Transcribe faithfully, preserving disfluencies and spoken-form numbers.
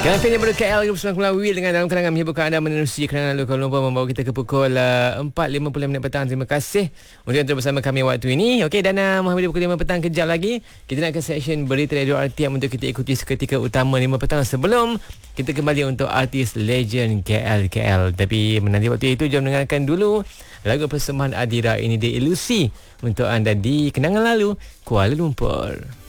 Kafein yang baru K L bersama Kuala Will dengan dalam kenangan menghiburkan anda menerusi kenangan lalu Kuala Lumpur membawa kita ke pukul uh, empat lima puluh minit petang. Terima kasih untuk yang terus bersama kami waktu ini. Okey, dan uh, Muhammad pukul lima petang kejap lagi kita nak ke session berita radio R T M untuk kita ikuti seketika utama lima petang sebelum kita kembali untuk artis legend K L K L. Tapi menanti waktu itu jom dengarkan dulu lagu persembahan Adira ini, The Ilusi untuk anda di kenangan lalu Kuala Lumpur.